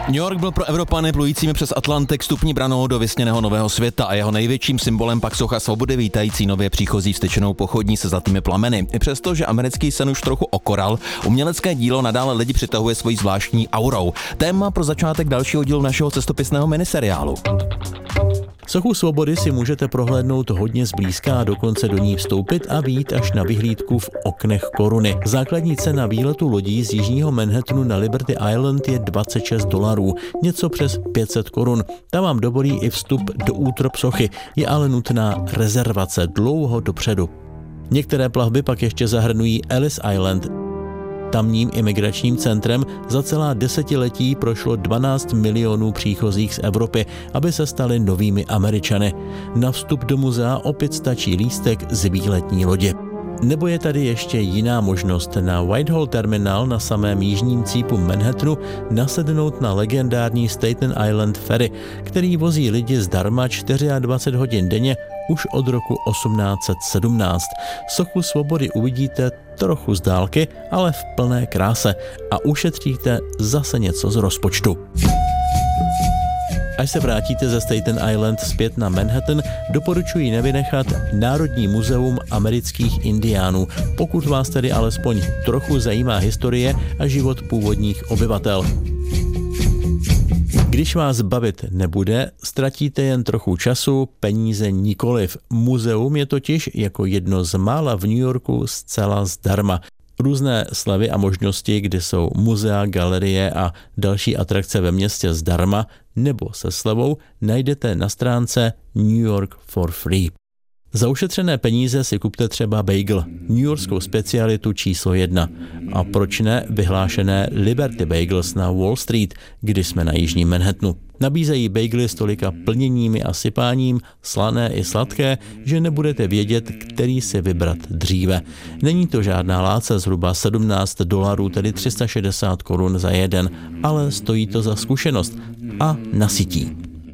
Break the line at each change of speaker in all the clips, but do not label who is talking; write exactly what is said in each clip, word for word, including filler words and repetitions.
New York byl pro Evropany plujícími přes Atlantik vstupní branou do vysněného nového světa a jeho největším symbolem pak socha svobody vítající nově příchozí vstyčenou pochodní se zlatými plameny. I přesto, že americký sen už trochu okoral, umělecké dílo nadále lidi přitahuje svojí zvláštní aurou. Téma pro začátek dalšího dílu našeho cestopisného miniseriálu.
Sochu svobody si můžete prohlédnout hodně zblízka a dokonce do ní vstoupit a vyjít až na vyhlídku v oknech koruny. Základní cena výletu lodí z jižního Manhattanu na Liberty Island je dvacet šest dolarů, něco přes pět set korun. Tam vám dovolí i vstup do útrop sochy, je ale nutná rezervace dlouho dopředu. Některé plavby pak ještě zahrnují Ellis Island. Tamním imigračním centrem za celá desetiletí prošlo dvanáct milionů příchozích z Evropy, aby se stali novými Američany. Na vstup do muzea opět stačí lístek z výletní lodě. Nebo je tady ještě jiná možnost. Na Whitehall Terminal na samém jižním cípu Manhattanu nasednout na legendární Staten Island Ferry, který vozí lidi zdarma dvacet čtyři hodin denně už od roku osmnáct set sedmnáct. Sochu svobody uvidíte trochu z dálky, ale v plné kráse a ušetříte zase něco z rozpočtu. Až se vrátíte ze Staten Island zpět na Manhattan, doporučuji nevynechat Národní muzeum amerických indiánů, pokud vás tedy alespoň trochu zajímá historie a život původních obyvatel. Když vás bavit nebude, ztratíte jen trochu času, peníze nikoliv. Muzeum je totiž jako jedno z mála v New Yorku zcela zdarma. Různé slevy a možnosti, kdy jsou muzea, galerie a další atrakce ve městě zdarma nebo se slevou, najdete na stránce New York for Free. Za ušetřené peníze si kupte třeba bagel, newyorskou specialitu číslo jedna. A proč ne vyhlášené Liberty Bagels na Wall Street, když jsme na jižním Manhattanu. Nabízejí bagely s tolika plněními a sypáním, slané i sladké, že nebudete vědět, který si vybrat dříve. Není to žádná láce, zhruba sedmnáct dolarů, tedy tři sta šedesát korun za jeden, ale stojí to za zkušenost a nasytí.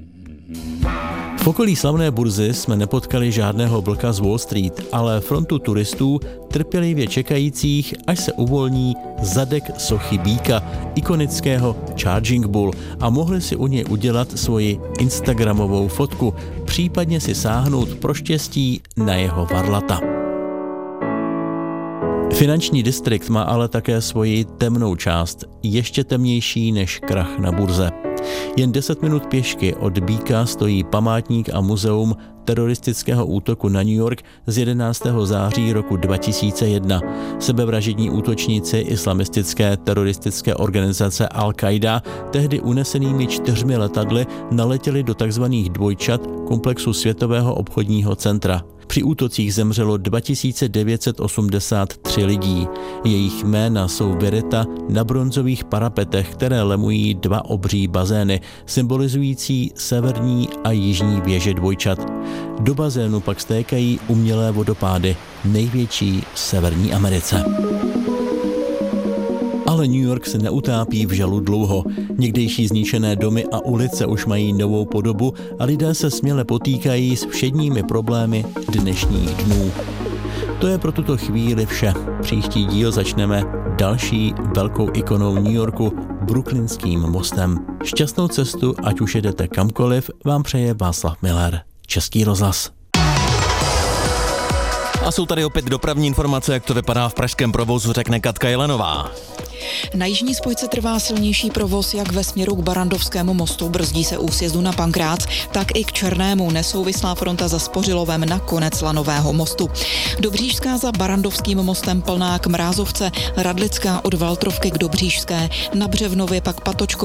V okolí slavné burzy jsme nepotkali žádného vlka z Wall Street, ale frontu turistů trpělivě čekajících, až se uvolní zadek sochy býka, ikonického Charging Bull, a mohli si u něj udělat svoji instagramovou fotku, případně si sáhnout pro štěstí na jeho varlata. Finanční distrikt má ale také svoji temnou část, ještě temnější než krach na burze. Jen deset minut pěšky od býka stojí památník a muzeum teroristického útoku na New York z jedenáctého září roku dva tisíce jedna. Sebevražední útočníci islamistické teroristické organizace Al-Qaida tehdy unesenými čtyřmi letadly naletěli do takzvaných dvojčat komplexu Světového obchodního centra. Při útocích zemřelo dva tisíce devět set osmdesát tři lidí. Jejich jména jsou vyryta na bronzových parapetech, které lemují dva obří bazény, symbolizující severní a jižní věže dvojčat. Do bazénu pak stékají umělé vodopády, největší v Severní Americe. Ale New York se neutápí v žalu dlouho. Někdejší zničené domy a ulice už mají novou podobu a lidé se směle potýkají s všedními problémy dnešních dnů. To je pro tuto chvíli vše. Příští díl začneme další velkou ikonou New Yorku, Brooklynským mostem. Šťastnou cestu, ať už jedete kamkoliv, vám přeje Václav Miller, Český rozhlas.
A jsou tady opět dopravní informace, jak to vypadá v pražském provozu, řekne Katka Jelenová.
Na jižní spojce trvá silnější provoz jak ve směru k Barrandovskému mostu, brzdí se u sjezdu na Pankrác, tak i k Černému, nesouvislá fronta za Spořilovem na konec Lanového mostu. Dobřížská za Barrandovským mostem plná k Mrázovce, Radlická od Valtrovky k Dobřížské, na Břevnově pak Patočko